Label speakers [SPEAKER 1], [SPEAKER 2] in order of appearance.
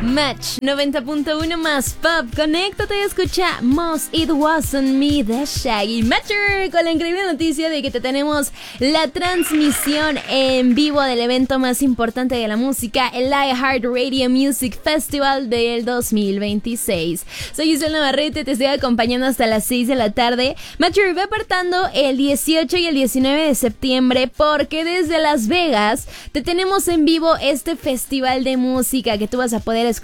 [SPEAKER 1] Match 90.1 más pop. Conéctate y escucha Most It Wasn't Me de Shaggy Matcher, con la increíble noticia de que te tenemos la transmisión en vivo del evento más importante de la música, el iHeartRadio Music Festival del 2026. Soy Isabel Navarrete, te estoy acompañando hasta las 6 de la tarde. Matcher, ve apartando el 18 y el 19 de septiembre porque desde Las Vegas te tenemos en vivo este festival de música que tú vas a poder escuchar